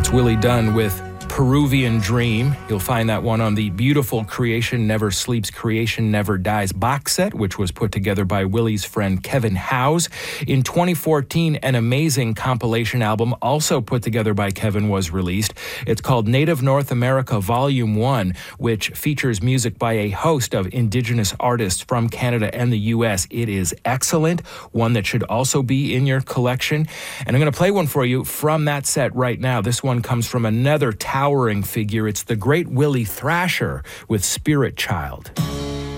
That's Willie Dunn with Peruvian Dream. You'll find that one on the beautiful Creation Never Sleeps, Creation Never Dies box set, which was put together by Willie's friend Kevin Howes. In 2014, an amazing compilation album also put together by Kevin was released. It's called Native North America Volume 1, which features music by a host of indigenous artists from Canada and the U.S. It is excellent, one that should also be in your collection. And I'm going to play one for you from that set right now. This one comes from another towering figure. It's the great Willie Thrasher with Spirit Child.